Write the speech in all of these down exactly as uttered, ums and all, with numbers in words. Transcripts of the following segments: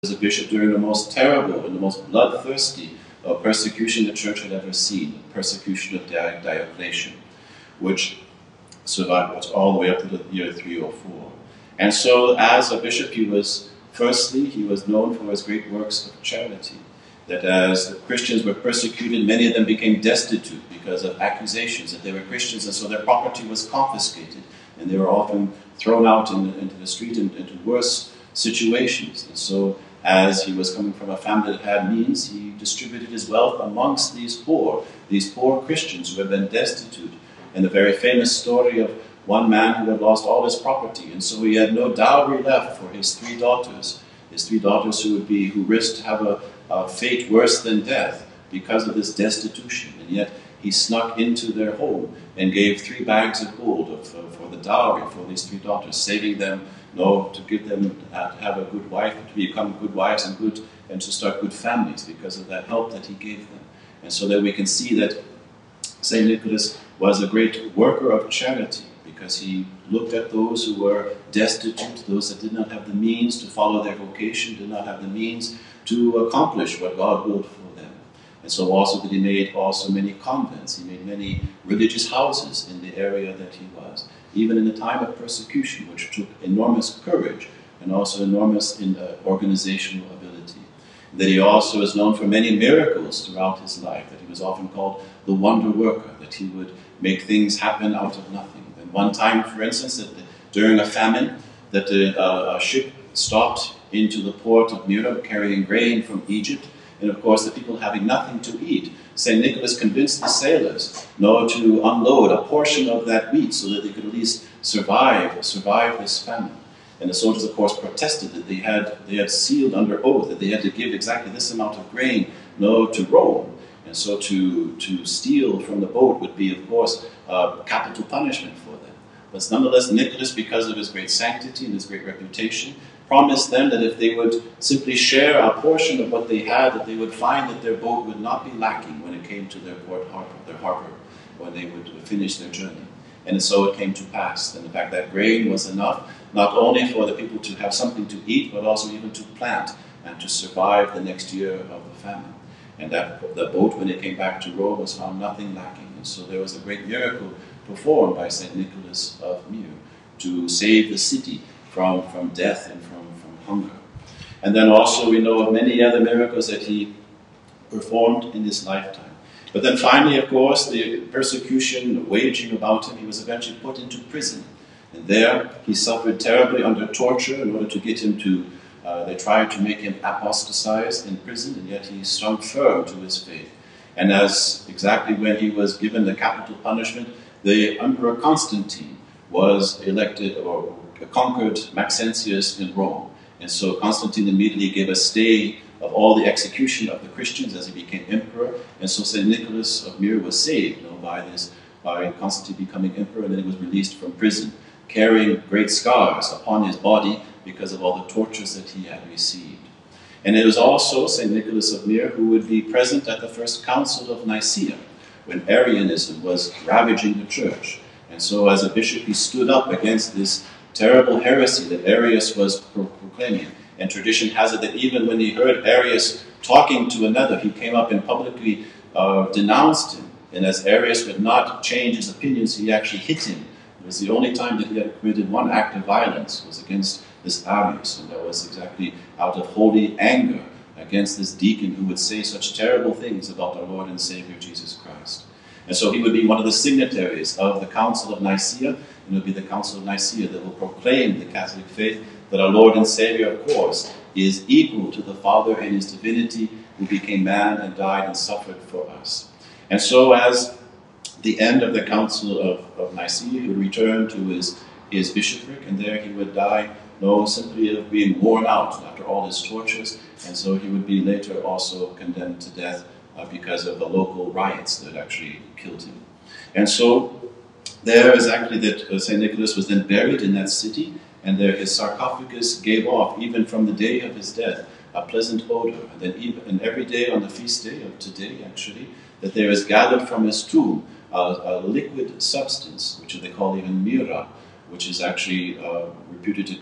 was a bishop during the most terrible and the most bloodthirsty uh, persecution the church had ever seen, the persecution of Diocletian, which survived all the way up to the year three oh four. And so as a bishop, he was, firstly, he was known for his great works of charity. That as the Christians were persecuted, many of them became destitute because of accusations that they were Christians, and so their property was confiscated, and they were often thrown out in, into the street and into worse situations. And so as he was coming from a family that had means, he distributed his wealth amongst these poor, these poor Christians who had been destitute. And the very famous story of one man who had lost all his property, and so he had no dowry left for his three daughters, his three daughters who would be, who risked to have a, a fate worse than death because of this destitution. And yet he snuck into their home and gave three bags of gold of, uh, for the dowry for these three daughters, saving them, no, to give them, uh, to have a good wife, to become good wives and good, and to start good families because of that help that he gave them. And so that we can see that Saint Nicholas was a great worker of charity, because he looked at those who were destitute, those that did not have the means to follow their vocation, did not have the means to accomplish what God willed for them. And so also that he made also many convents, he made many religious houses in the area that he was, even in the time of persecution, which took enormous courage and also enormous in, uh, organizational ability. That he also is known for many miracles throughout his life, that he was often called the wonder worker, that he would make things happen out of nothing. And one time, for instance, that the, during a famine, that the, uh, a ship stopped into the port of Myra carrying grain from Egypt, and of course the people having nothing to eat. Saint Nicholas convinced the sailors no, to unload a portion of that wheat so that they could at least survive, survive this famine. And the soldiers, of course, protested that they had, they had sealed under oath that they had to give exactly this amount of grain no, to Rome. And so to, to steal from the boat would be, of course, uh, capital punishment for them. But nonetheless, Nicholas, because of his great sanctity and his great reputation, promised them that if they would simply share a portion of what they had, that they would find that their boat would not be lacking when it came to their port harbor, their harbor, when they would finish their journey. And so it came to pass. And in fact, that grain was enough, not only for the people to have something to eat, but also even to plant and to survive the next year of the famine. And that the boat, when it came back to Rome, was found nothing lacking. And so there was a great miracle performed by Saint Nicholas of Myre to save the city from, from death and from, from hunger. And then also we know of many other miracles that he performed in his lifetime. But then finally, of course, the persecution waging about him, he was eventually put into prison. And there he suffered terribly under torture in order to get him to, uh, they tried to make him apostatize in prison, and yet he stood firm to his faith. And as exactly when he was given the capital punishment, the Emperor Constantine was elected or conquered Maxentius in Rome. And so Constantine immediately gave a stay of all the execution of the Christians as he became emperor. And so Saint Nicholas of Myre was saved you know, by this, by Constantine becoming emperor, and then he was released from prison, carrying great scars upon his body because of all the tortures that he had received. And it was also Saint Nicholas of Myre who would be present at the first Council of Nicaea, when Arianism was ravaging the church. And so as a bishop, he stood up against this terrible heresy that Arius was pro proclaiming. And tradition has it that even when he heard Arius talking to another, he came up and publicly uh, denounced him. And as Arius would not change his opinions, he actually hit him. It was the only time that he had committed one act of violence was against this Arius, and that was exactly out of holy anger against this deacon who would say such terrible things about our Lord and Savior Jesus Christ. And so he would be one of the signatories of the Council of Nicaea, and it would be the Council of Nicaea that will proclaim the Catholic faith that our Lord and Savior, of course, is equal to the Father in his divinity, who became man and died and suffered for us. And so as the end of the Council of, of Nicaea, he would return to his, his bishopric, and there he would die, no, simply of being worn out after all his tortures, and so he would be later also condemned to death uh, because of the local riots that actually killed him. And so there is actually that uh, Saint Nicholas was then buried in that city, and there his sarcophagus gave off, even from the day of his death, a pleasant odor. And then even, and every day on the feast day of today, actually, that there is gathered from his tomb uh, a liquid substance, which they call even myrrha, which is actually uh, reputed to be great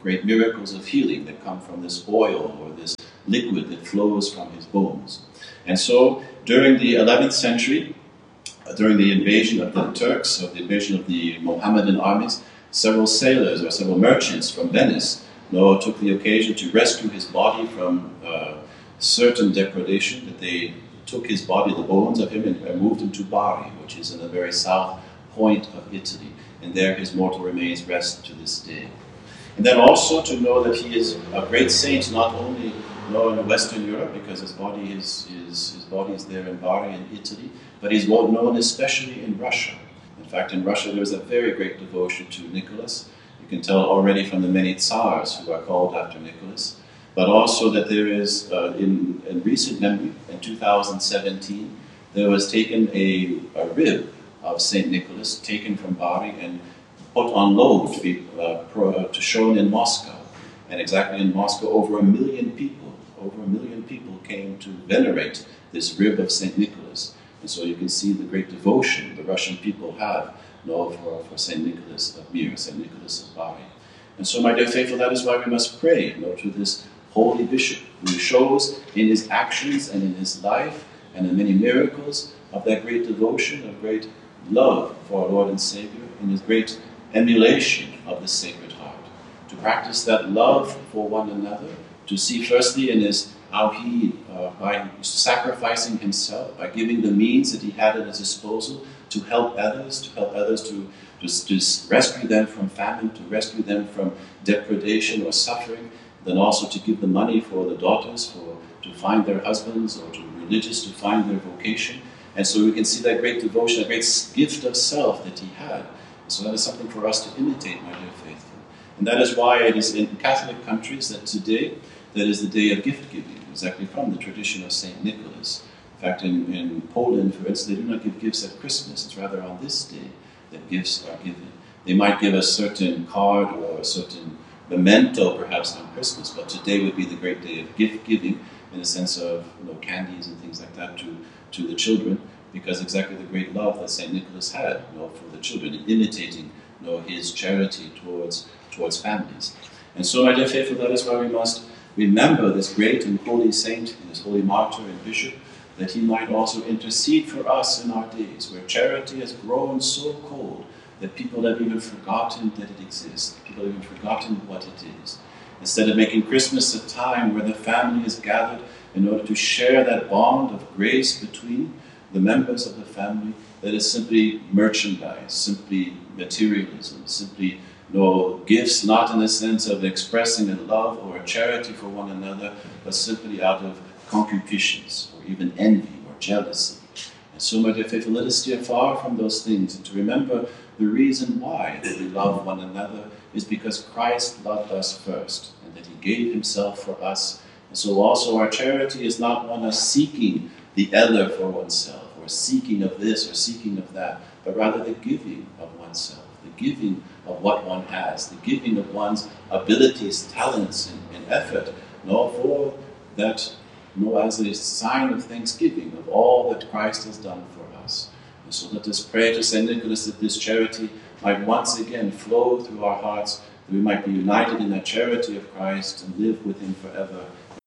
great miracles of healing that come from this oil or this liquid that flows from his bones. And so during the eleventh century, uh, during the invasion of the Turks, or the invasion of the Mohammedan armies, several sailors or several merchants from Venice Noah took the occasion to rescue his body from uh, certain depredation, that they took his body, the bones of him, and, and moved him to Bari, which is in the very south point of Italy. And there his mortal remains rest to this day. And then also to know that he is a great saint, not only you know, in Western Europe, because his body is, is, his body is there in Bari in Italy, but he's well known especially in Russia. In fact, in Russia there is a very great devotion to Nicholas. You can tell already from the many tsars who are called after Nicholas, but also that there is, uh, in, in recent memory, in two thousand seventeen, there was taken a, a rib of Saint Nicholas, taken from Bari and put on load to be uh, pro, to shown in Moscow. And exactly in Moscow, over a million people, over a million people came to venerate this rib of Saint Nicholas. And so you can see the great devotion the Russian people have you know, for, for Saint Nicholas of Myr, Saint Nicholas of Bari. And so, my dear faithful, that is why we must pray you know, to this holy bishop, who shows in his actions and in his life and in many miracles of that great devotion, of great love for our Lord and Savior, and his great emulation of the Sacred Heart. To practice that love for one another, to see firstly in his how he, uh, by sacrificing himself, by giving the means that he had at his disposal to help others, to help others to, to, to rescue them from famine, to rescue them from depredation or suffering, then also to give the money for the daughters for to find their husbands, or to religious to find their vocation. And so we can see that great devotion, that great gift of self that he had. And so that is something for us to imitate, my dear faithful. And that is why it is in Catholic countries that today, that is the day of gift giving, exactly from the tradition of Saint Nicholas. In fact, in, in Poland, for instance, they do not give gifts at Christmas. It's rather on this day that gifts are given. They might give a certain card or a certain memento, perhaps, on Christmas, but today would be the great day of gift giving, in the sense of you know, candies and things like that to, to the children, because exactly the great love that Saint Nicholas had you know, for the children, in imitating you know, his charity towards, towards families. And so, my dear faithful, that is why we must remember this great and holy saint, and this holy martyr and bishop, that he might also intercede for us in our days, where charity has grown so cold that people have even forgotten that it exists. People have even forgotten what it is. Instead of making Christmas a time where the family is gathered in order to share that bond of grace between the members of the family, that is simply merchandise, simply materialism, simply no gifts, not in the sense of expressing a love or a charity for one another, but simply out of concupiscence or even envy or jealousy. And so, my dear faithful, let us steer far from those things, and to remember the reason why that we love one another is because Christ loved us first, and that he gave himself for us. And so also our charity is not one of seeking the other for oneself, or seeking of this or seeking of that, but rather the giving of oneself, the giving of what one has, the giving of one's abilities, talents, and, and effort, no, for that, no, as a sign of thanksgiving of all that Christ has done for us. And so let us pray to Saint Nicholas that this charity might once again flow through our hearts, that we might be united in that charity of Christ and live with him forever.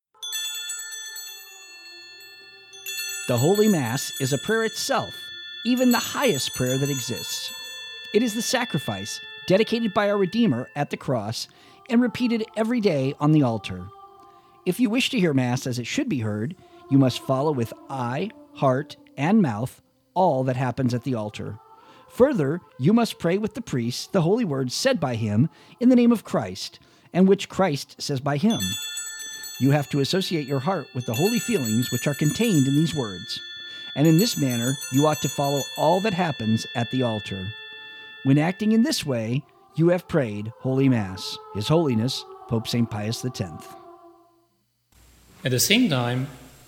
The Holy Mass is a prayer itself, even the highest prayer that exists. It is the sacrifice dedicated by our Redeemer at the cross and repeated every day on the altar. If you wish to hear Mass as it should be heard, you must follow with eye, heart, and mouth all that happens at the altar. Further, you must pray with the priest the holy words said by him in the name of Christ, and which Christ says by him. You have to associate your heart with the holy feelings which are contained in these words, and in this manner you ought to follow all that happens at the altar. When acting in this way, you have prayed Holy Mass. His Holiness, Pope Saint Pius the tenth. At the same time,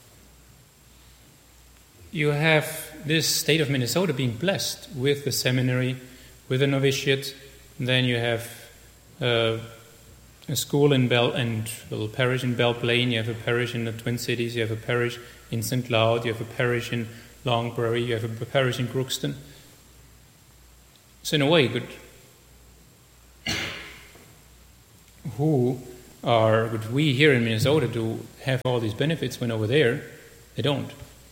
you have this state of Minnesota being blessed with the seminary, with a novitiate. And then you have uh, a school in Bell and a little parish in Belle Plaine. You have a parish in the Twin Cities. You have a parish in Saint Cloud. You have a parish in Long Prairie. You have a parish in Crookston. So in a way, you could who are, which we here in Minnesota do have all these benefits, when over there they don't.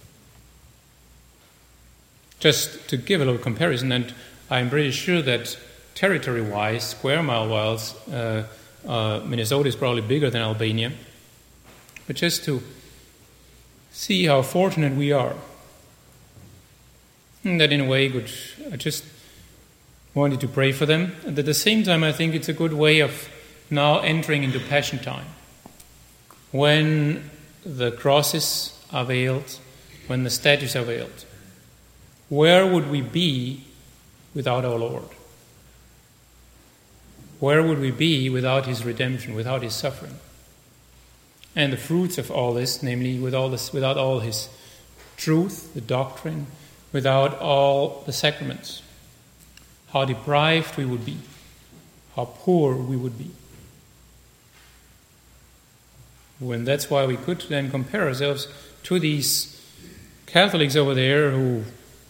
Just to give a little comparison, and I'm pretty sure that territory-wise, square mile-wise, uh, uh, Minnesota is probably bigger than Albania. But just to see how fortunate we are, and that in a way, good, I just wanted to pray for them. And at the same time, I think it's a good way of now entering into Passion time, when the crosses are veiled, when the statues are veiled. Where would we be without our Lord? Where would we be without His redemption, without His suffering? And the fruits of all this, namely with all this, without all His truth, the doctrine, without all the sacraments, how deprived we would be, how poor we would be. When that's why we could then compare ourselves to these Catholics over there who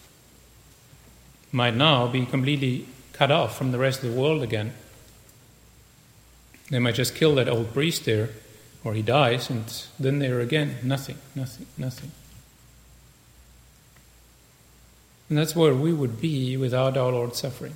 might now be completely cut off from the rest of the world again. They might just kill that old priest there, or he dies, and then they're again nothing, nothing, nothing. And that's where we would be without our Lord's suffering.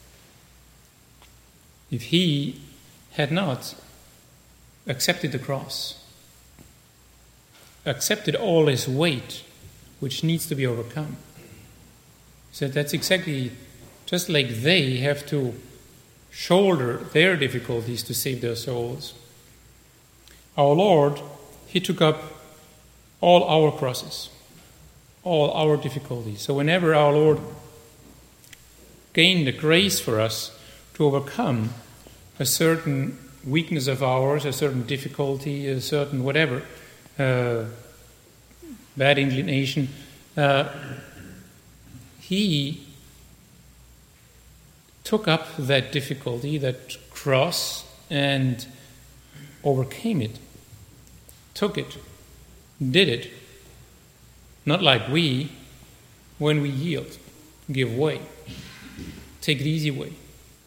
If He had not accepted the cross, accepted all His weight, which needs to be overcome. So that's exactly just like they have to shoulder their difficulties to save their souls. Our Lord, He took up all our crosses, all our difficulties. So whenever our Lord gained the grace for us to overcome a certain weakness of ours, a certain difficulty, a certain whatever, uh, bad inclination, uh, He took up that difficulty, that cross, and overcame it, took it, did it. Not like we, when we yield, give way, take the easy way,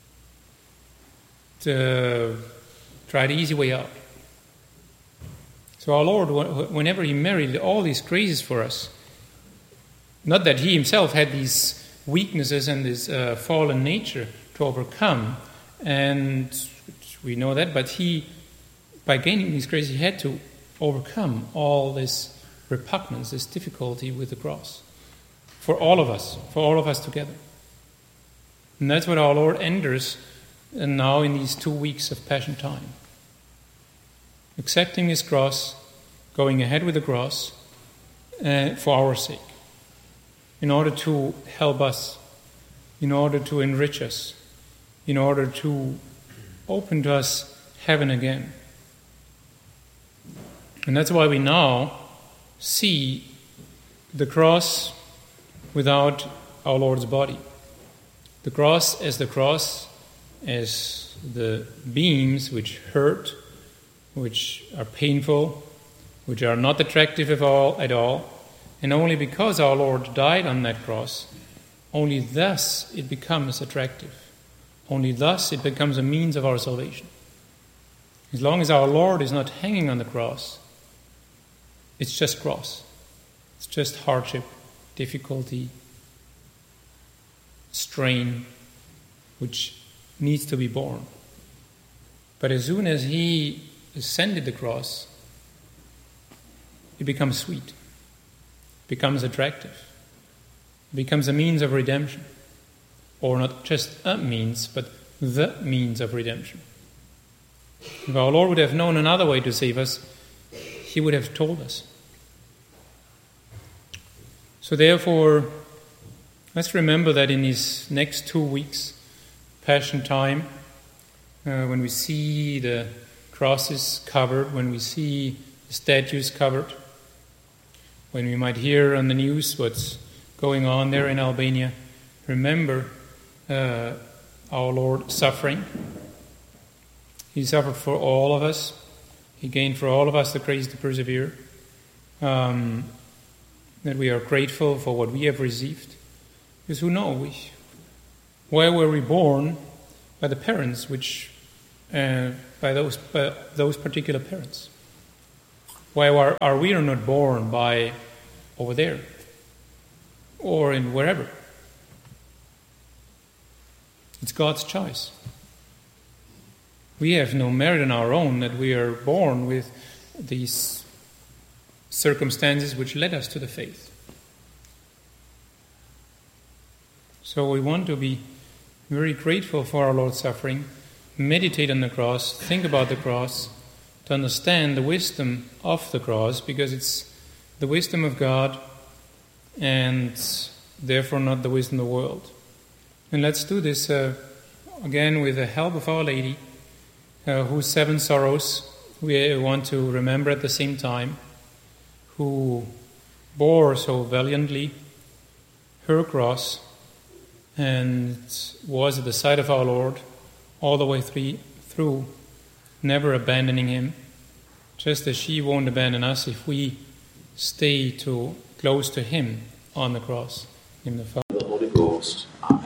to try the easy way out. So our Lord, whenever He merited all these graces for us, not that He Himself had these weaknesses and this uh, fallen nature to overcome, and we know that, but He, by gaining these graces, He had to overcome all this repugnance, this difficulty with the cross, for all of us, for all of us together. And that's what our Lord enters and now in these two weeks of Passion time. Accepting His cross, going ahead with the cross uh, for our sake, in order to help us, in order to enrich us, in order to open to us heaven again. And that's why we now see the cross without our Lord's body. The cross as the cross, as the beams which hurt, which are painful, which are not attractive at all, at all, and only because our Lord died on that cross, only thus it becomes attractive. Only thus it becomes a means of our salvation. As long as our Lord is not hanging on the cross, it's just cross. It's just hardship, difficulty, strain, which needs to be borne. But as soon as He ascended the cross, it becomes sweet, becomes attractive, becomes a means of redemption. Or not just a means, but the means of redemption. If our Lord would have known another way to save us, He would have told us. So therefore, let's remember that in these next two weeks, Passion time, uh, when we see the crosses covered, when we see the statues covered, when we might hear on the news what's going on there in Albania, remember uh, our Lord suffering. He suffered for all of us. He gained for all of us the grace to persevere. Um, that we are grateful for what we have received. Because who knows? We, where were we born? By the parents which uh, by those by those particular parents? Why are, are we not born by over there or in wherever? It's God's choice. We have no merit on our own that we are born with these circumstances which led us to the faith. So we want to be very grateful for our Lord's suffering, meditate on the cross, think about the cross, to understand the wisdom of the cross, because it's the wisdom of God and therefore not the wisdom of the world. And let's do this uh, again with the help of Our Lady, uh, whose seven sorrows we want to remember at the same time, who bore so valiantly her cross and was at the side of our Lord all the way through, never abandoning him, just as she won't abandon us if we stay too close to him on the cross. In the Father, the Holy Ghost. Amen.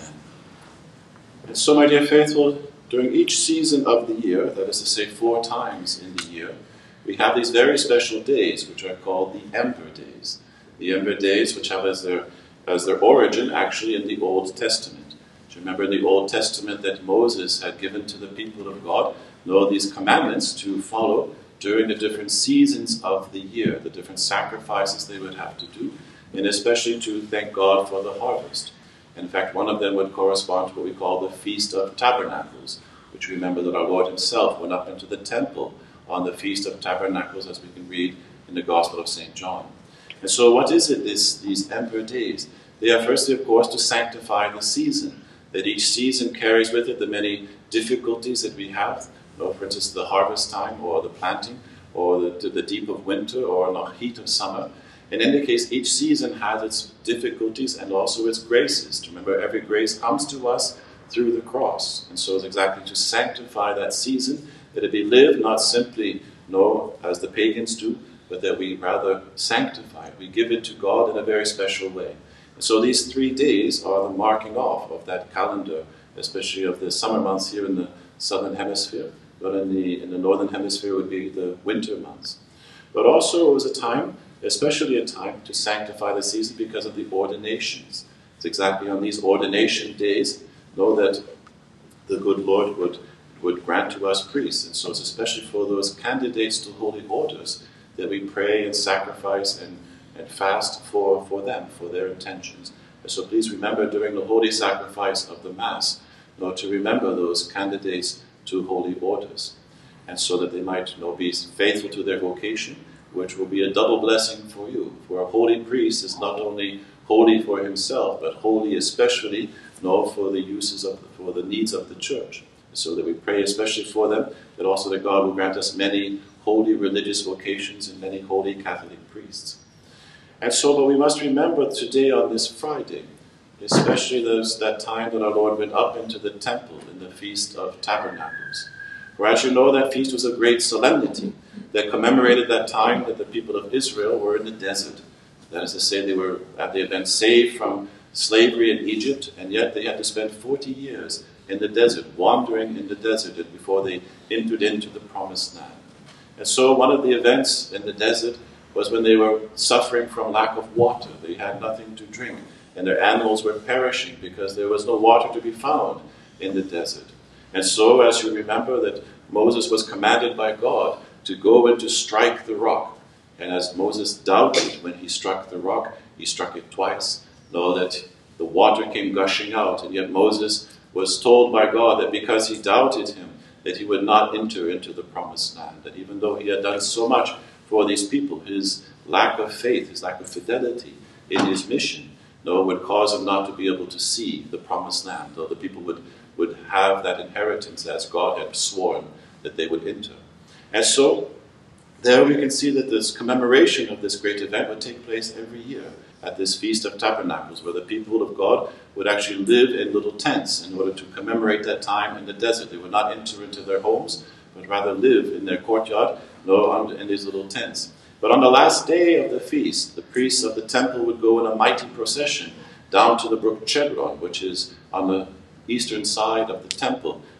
And so, my dear faithful, during each season of the year, that is to say four times in the year, we have these very special days, which are called the Ember Days. The Ember Days, which have as their, as their origin actually in the Old Testament. Do you remember in the Old Testament that Moses had given to the people of God, know these commandments to follow during the different seasons of the year, the different sacrifices they would have to do, and especially to thank God for the harvest. In fact, one of them would correspond to what we call the Feast of Tabernacles, which remember that our Lord himself went up into the temple on the Feast of Tabernacles, as we can read in the Gospel of Saint John. And so what is it, this, these Ember Days? They are firstly, of course, to sanctify the season, that each season carries with it the many difficulties that we have, you know, for instance, the harvest time, or the planting, or the, the deep of winter, or the heat of summer. And in the case, each season has its difficulties and also its graces. Remember, every grace comes to us through the cross. And so it's exactly to sanctify that season, that it be lived not simply, no, as the pagans do, but that we rather sanctify it. We give it to God in a very special way. And so these three days are the marking off of that calendar, especially of the summer months here in the southern hemisphere. But in the, in the northern hemisphere would be the winter months. But also it was a time, especially a time to sanctify the season because of the ordinations. It's exactly on these ordination days, know that the good Lord would, would grant to us priests. And so it's especially for those candidates to holy orders that we pray and sacrifice and, and fast for, for them, for their intentions. And so please remember during the holy sacrifice of the Mass, you know, to remember those candidates to holy orders, and so that they might, you know, be faithful to their vocation, which will be a double blessing for you. For a holy priest is not only holy for himself, but holy especially, you know, for the uses of, for the needs of the church. So that we pray especially for them, but also that God will grant us many holy religious vocations and many holy Catholic priests. And so, but we must remember today on this Friday, especially those, that time that our Lord went up into the temple in the Feast of Tabernacles. For as you know, that feast was a great solemnity that commemorated that time that the people of Israel were in the desert. That is to say, they were they had been saved from slavery in Egypt, and yet they had to spend forty years in the desert, wandering in the desert before they entered into the promised land. And so one of the events in the desert was when they were suffering from lack of water. They had nothing to drink, and their animals were perishing because there was no water to be found in the desert. And so, as you remember, that Moses was commanded by God to go and to strike the rock. And as Moses doubted when he struck the rock, he struck it twice. Know that the water came gushing out, and yet Moses was told by God that because he doubted him, that he would not enter into the promised land. That even though he had done so much for these people, his lack of faith, his lack of fidelity in his mission, no, would cause him not to be able to see the promised land, though the people would, would have that inheritance as God had sworn that they would enter. And so, there we can see that this commemoration of this great event would take place every year at this Feast of Tabernacles, where the people of God would actually live in little tents in order to commemorate that time in the desert. They would not enter into their homes, but rather live in their courtyard, no, in these little tents. But on the last day of the feast, the priests of the temple would go in a mighty procession down to the brook Chedron, which is on the eastern side of the temple,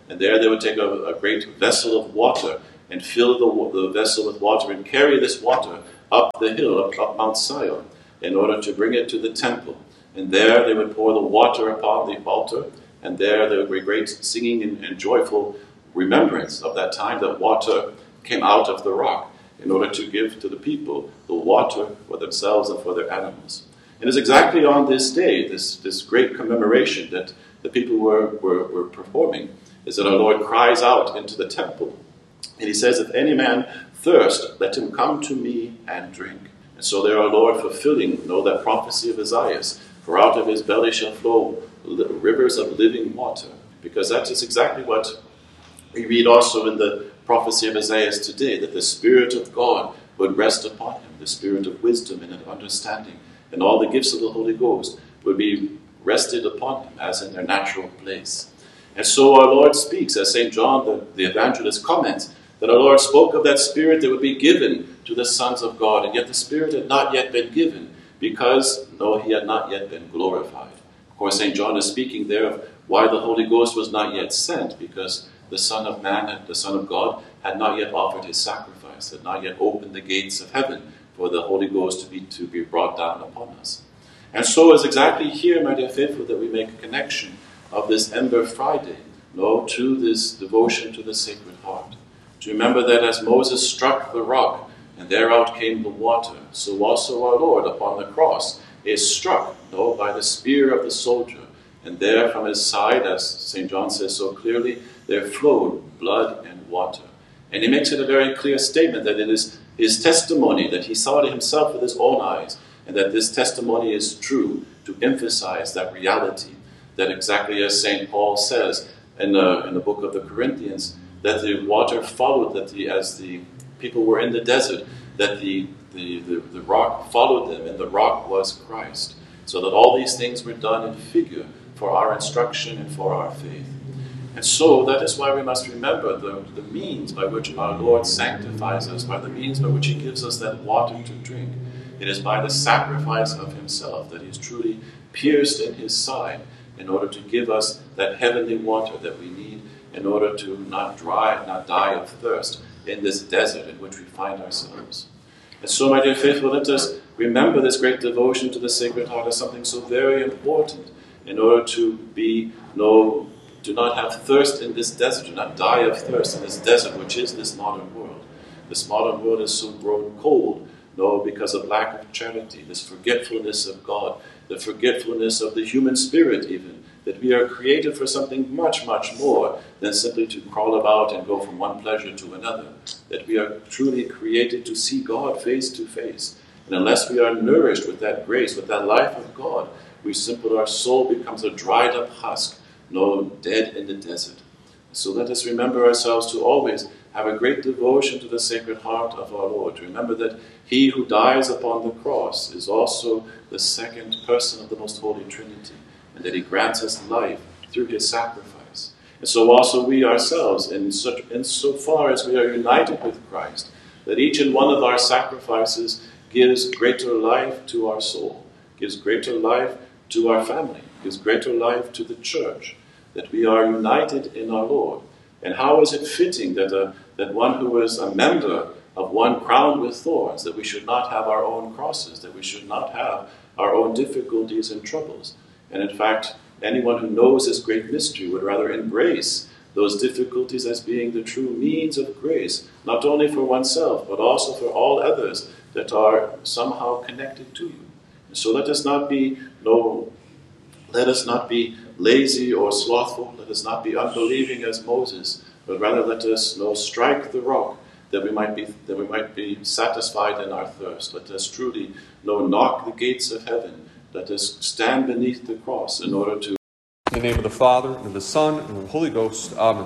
And there they would take a, a great vessel of water and fill the, the vessel with water and carry this water up the hill, up, up Mount Sion, in order to bring it to the temple. And there they would pour the water upon the altar, and there there would be great singing and, and joyful remembrance of that time that water came out of the rock in order to give to the people the water for themselves and for their animals. And it's exactly on this day, this, this great commemoration that the people were, were, were performing, is that our Lord cries out into the temple. And he says, if any man thirst, let him come to me and drink. And so there our Lord fulfilling, you know, that prophecy of Isaiah, for out of his belly shall flow rivers of living water. Because that is exactly what we read also in the prophecy of Isaiah today, that the Spirit of God would rest upon him, the Spirit of wisdom and of understanding, and all the gifts of the Holy Ghost would be rested upon him as in their natural place. And so our Lord speaks, as Saint John the, the evangelist comments, that our Lord spoke of that Spirit that would be given to the sons of God, and yet the Spirit had not yet been given, because, no, he had not yet been glorified. Of course, Saint John is speaking there of why the Holy Ghost was not yet sent, because the Son of Man, the Son of God, had not yet offered his sacrifice, had not yet opened the gates of heaven for the Holy Ghost to be, to be brought down upon us. And so it's exactly here, my dear faithful, that we make a connection of this Ember Friday, no, to this devotion to the Sacred Heart. To remember that as Moses struck the rock, and thereout came the water, so also our Lord upon the cross is struck, no, by the spear of the soldier. And there from his side, as Saint John says so clearly, there flowed blood and water. And he makes it a very clear statement that it is his testimony, that he saw it himself with his own eyes, and that this testimony is true, to emphasize that reality, that exactly as Saint Paul says in the, in the book of the Corinthians, that the water followed, that the, as the people were in the desert, that the, the, the, the rock followed them, and the rock was Christ. So that all these things were done in figure for our instruction and for our faith. And so that is why we must remember the, the means by which our Lord sanctifies us, by the means by which he gives us that water to drink. It is by the sacrifice of himself that he is truly pierced in his side in order to give us that heavenly water that we need in order to not dry, not die of thirst in this desert in which we find ourselves. And so, my dear faithful, let us remember this great devotion to the Sacred Heart as something so very important in order to be no, do not have thirst in this desert, do not die of thirst in this desert, which is this modern world. This modern world is so grown cold, no, because of lack of charity, this forgetfulness of God, the forgetfulness of the human spirit even, that we are created for something much, much more than simply to crawl about and go from one pleasure to another. That we are truly created to see God face to face. And unless we are nourished with that grace, with that life of God, we simply, our soul becomes a dried up husk, no, dead in the desert. So let us remember ourselves to always have a great devotion to the Sacred Heart of our Lord. To remember that he who dies upon the cross is also the second person of the Most Holy Trinity, and that he grants us life through his sacrifice. And so also we ourselves, in such in so far as we are united with Christ, that each and one of our sacrifices gives greater life to our soul, gives greater life to our family, gives greater life to the church, that we are united in our Lord. And how is it fitting that, a, that one who is a member of one crowned with thorns, that we should not have our own crosses, that we should not have our own difficulties and troubles? And in fact, anyone who knows this great mystery would rather embrace those difficulties as being the true means of grace, not only for oneself, but also for all others that are somehow connected to you. And so let us not be no, let us not be lazy or slothful. Let us not be unbelieving as Moses, but rather let us no, strike the rock that we might be that we might be satisfied in our thirst. Let us truly no, knock the gates of heaven. Let us stand beneath the cross in order to... In the name of the Father, and of the Son, and of the Holy Ghost. Amen.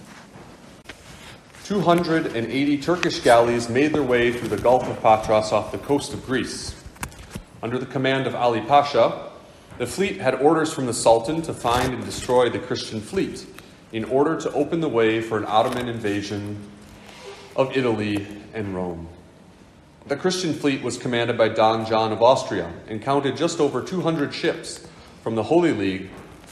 two hundred eighty Turkish galleys made their way through the Gulf of Patras off the coast of Greece. Under the command of Ali Pasha, the fleet had orders from the Sultan to find and destroy the Christian fleet in order to open the way for an Ottoman invasion of Italy and Rome. The Christian fleet was commanded by Don John of Austria and counted just over two hundred ships from the Holy League,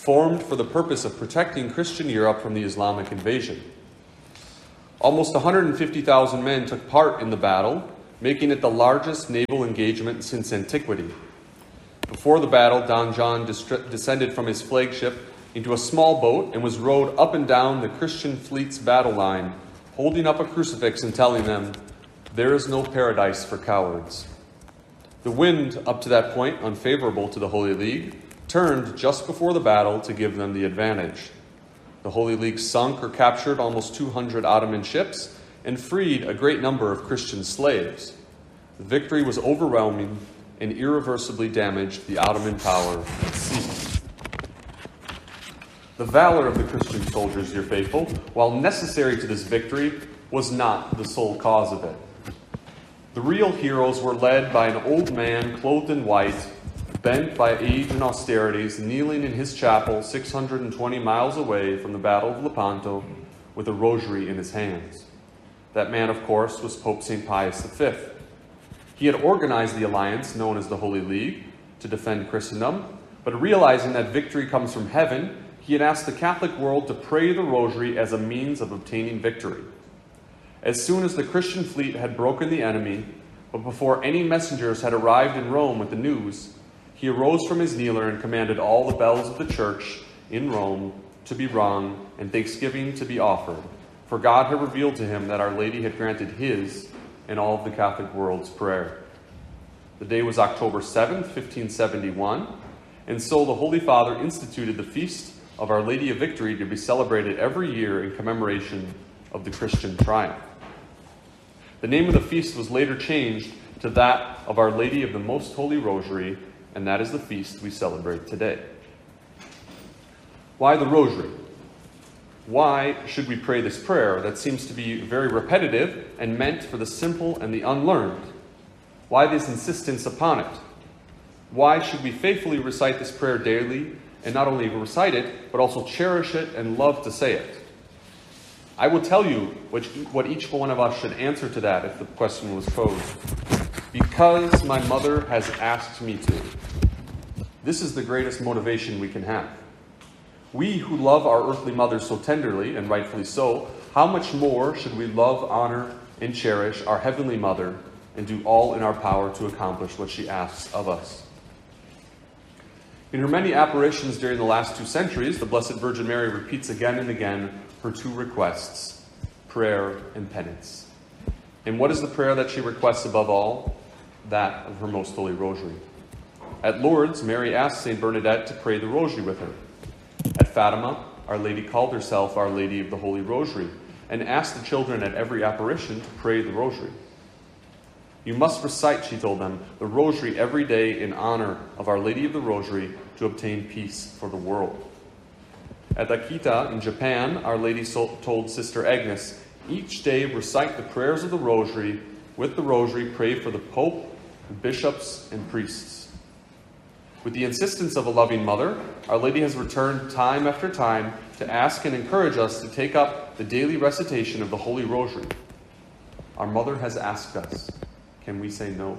formed for the purpose of protecting Christian Europe from the Islamic invasion. Almost one hundred fifty thousand men took part in the battle, making it the largest naval engagement since antiquity. Before the battle, Don John dist- descended from his flagship into a small boat and was rowed up and down the Christian fleet's battle line, holding up a crucifix and telling them, "There is no paradise for cowards." The wind, up to that point unfavorable to the Holy League, turned just before the battle to give them the advantage. The Holy League sunk or captured almost two hundred Ottoman ships and freed a great number of Christian slaves. The victory was overwhelming and irreversibly damaged the Ottoman power at sea. The valor of the Christian soldiers, dear faithful, while necessary to this victory, was not the sole cause of it. The real heroes were led by an old man clothed in white, bent by age and austerities, kneeling in his chapel six hundred twenty miles away from the Battle of Lepanto with a rosary in his hands. That man, of course, was Pope Saint Pius the Fifth. He had organized the alliance known as the Holy League to defend Christendom, but realizing that victory comes from heaven, he had asked the Catholic world to pray the rosary as a means of obtaining victory. As soon as the Christian fleet had broken the enemy, but before any messengers had arrived in Rome with the news, he arose from his kneeler and commanded all the bells of the church in Rome to be rung and thanksgiving to be offered, for God had revealed to him that Our Lady had granted his and all of the Catholic world's prayer. The day was October seventh, fifteen seventy-one, and so the Holy Father instituted the feast of Our Lady of Victory to be celebrated every year in commemoration of the Christian triumph. The name of the feast was later changed to that of Our Lady of the Most Holy Rosary, and that is the feast we celebrate today. Why the Rosary? Why should we pray this prayer that seems to be very repetitive and meant for the simple and the unlearned? Why this insistence upon it? Why should we faithfully recite this prayer daily, and not only recite it, but also cherish it and love to say it? I will tell you which, what each one of us should answer to that if the question was posed. Because my mother has asked me to. This is the greatest motivation we can have. We who love our earthly mothers so tenderly, and rightfully so, how much more should we love, honor, and cherish our Heavenly Mother and do all in our power to accomplish what she asks of us? In her many apparitions during the last two centuries, the Blessed Virgin Mary repeats again and again her two requests, prayer and penance. And what is the prayer that she requests above all? That of her Most Holy Rosary. At Lourdes, Mary asked Saint Bernadette to pray the Rosary with her. At Fatima, Our Lady called herself Our Lady of the Holy Rosary and asked the children at every apparition to pray the Rosary. You must recite, she told them, the Rosary every day in honor of Our Lady of the Rosary to obtain peace for the world. At Akita in Japan, Our Lady told Sister Agnes, each day recite the prayers of the Rosary. With the Rosary, pray for the Pope, the bishops, and priests. With the insistence of a loving mother, Our Lady has returned time after time to ask and encourage us to take up the daily recitation of the Holy Rosary. Our mother has asked us. Can we say no?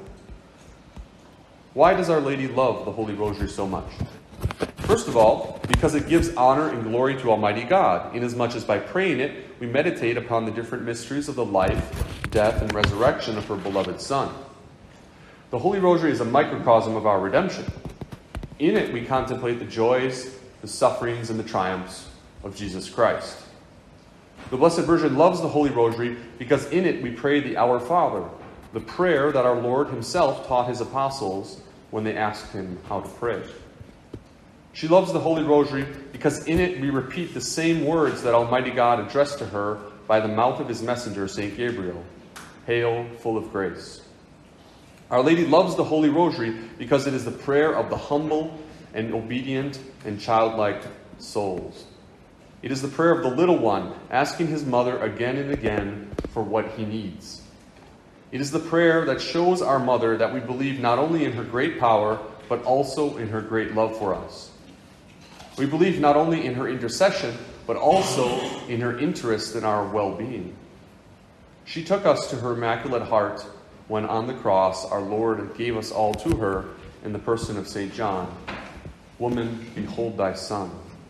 Why does Our Lady love the Holy Rosary so much? First of all, because it gives honor and glory to Almighty God, inasmuch as by praying it, we meditate upon the different mysteries of the life, death, and resurrection of her beloved Son. The Holy Rosary is a microcosm of our redemption. In it, we contemplate the joys, the sufferings, and the triumphs of Jesus Christ. The Blessed Virgin loves the Holy Rosary because in it we pray the Our Father, the prayer that our Lord himself taught his apostles when they asked him how to pray. She loves the Holy Rosary because in it we repeat the same words that Almighty God addressed to her by the mouth of his messenger, Saint Gabriel. Hail, full of grace. Our Lady loves the Holy Rosary because it is the prayer of the humble and obedient and childlike souls. It is the prayer of the little one asking his mother again and again for what he needs. It is the prayer that shows our mother that we believe not only in her great power, but also in her great love for us. We believe not only in her intercession, but also in her interest in our well-being. She took us to her Immaculate Heart when on the cross our Lord gave us all to her in the person of Saint John. Woman, behold thy son.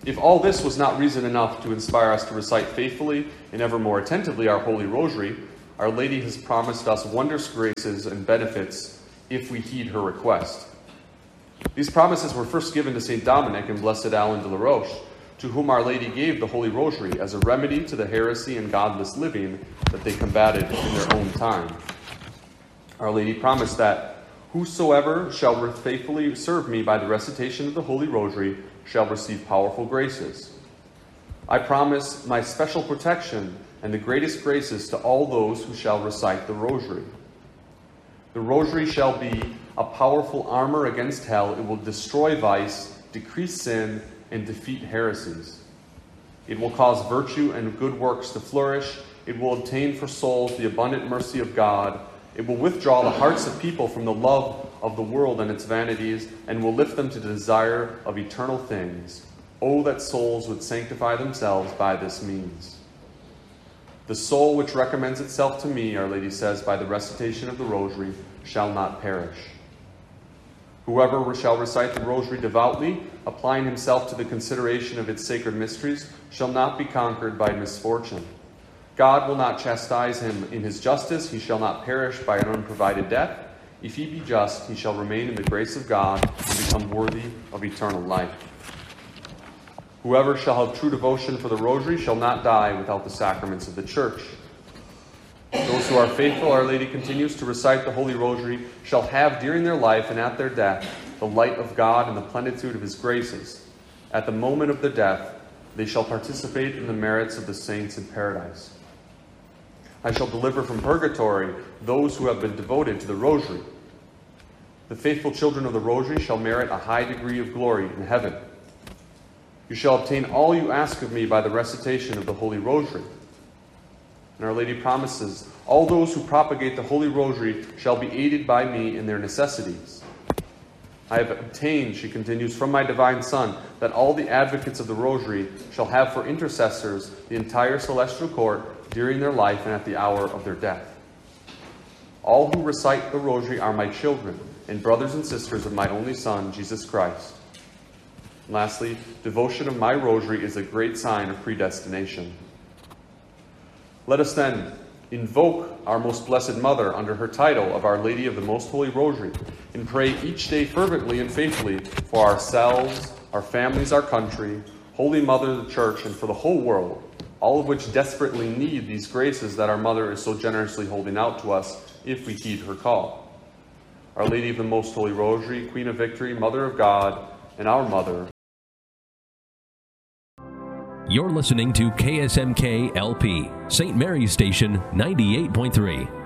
If all this was not reason enough to inspire us to recite faithfully and ever more attentively our Holy Rosary, Our Lady has promised us wondrous graces and benefits if we heed her request. These promises were first given to Saint Dominic and Blessed Alan de la Roche, to whom Our Lady gave the Holy Rosary as a remedy to the heresy and godless living that they combated in their own time. Our Lady promised that whosoever shall faithfully serve me by the recitation of the Holy Rosary shall receive powerful graces. I promise my special protection and the greatest graces to all those who shall recite the Rosary. The Rosary shall be a powerful armor against hell. It will destroy vice, decrease sin, and defeat heresies. It will cause virtue and good works to flourish. It will obtain for souls the abundant mercy of God. It will withdraw the hearts of people from the love of the world and its vanities, and will lift them to the desire of eternal things. Oh, that souls would sanctify themselves by this means. The soul which recommends itself to me, Our Lady says, by the recitation of the Rosary, shall not perish. Whoever shall recite the Rosary devoutly, applying himself to the consideration of its sacred mysteries, shall not be conquered by misfortune. God will not chastise him in his justice. He shall not perish by an unprovided death. If he be just, he shall remain in the grace of God and become worthy of eternal life. Whoever shall have true devotion for the Rosary shall not die without the sacraments of the Church. Those who are faithful, Our Lady continues to recite the Holy Rosary, shall have during their life and at their death the light of God and the plenitude of his graces. At the moment of their death, they shall participate in the merits of the saints in paradise. I shall deliver from purgatory those who have been devoted to the Rosary. The faithful children of the Rosary shall merit a high degree of glory in heaven. You shall obtain all you ask of me by the recitation of the Holy Rosary. And Our Lady promises, all those who propagate the Holy Rosary shall be aided by me in their necessities. I have obtained, she continues, from my divine Son, that all the advocates of the Rosary shall have for intercessors the entire celestial court during their life and at the hour of their death. All who recite the Rosary are my children and brothers and sisters of my only Son, Jesus Christ. And lastly, devotion of my Rosary is a great sign of predestination. Let us then invoke our Most Blessed Mother under her title of Our Lady of the Most Holy Rosary, and pray each day fervently and faithfully for ourselves, our families, our country, Holy Mother of the Church, and for the whole world, all of which desperately need these graces that our Mother is so generously holding out to us if we heed her call. Our Lady of the Most Holy Rosary, Queen of Victory, Mother of God, and our Mother. You're listening to K S M K L P, Saint Mary's Station ninety-eight point three.